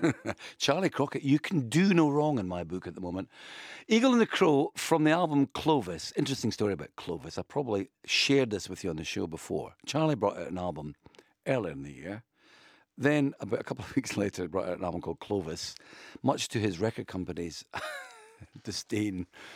Charlie Crockett, you can do no wrong in my book at the moment. Eagle and the Crow from the album Clovis. Interesting story about Clovis. I probably shared this with you on the show before. Charlie brought out an album earlier in the year. Then, about a couple of weeks later, he brought out an album called Clovis, much to his record company's disdain.